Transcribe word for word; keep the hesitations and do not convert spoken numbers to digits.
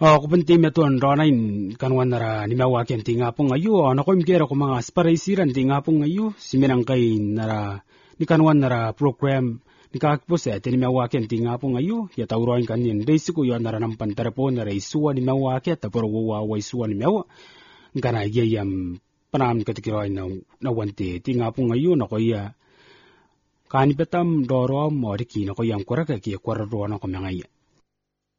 Oh, kupenti meton ronain kanwan nara ni mawa ken tinga pong ayu na ko imkera ko mga sparisiran tinga pong ayu simenang kay nara ni kanwan nara program ni kakpos eh tini mawa ken tinga pong ayu ya tauroin kanin desiku yo nara nampan telepon nara isua ni mawa ke taporo wa wa isua ni mawa ngana yam panam ketikiro na na wanti tinga pong ayu na ko ya kani petam doro mo diki na ko yam koraka ki korro na ko mangaya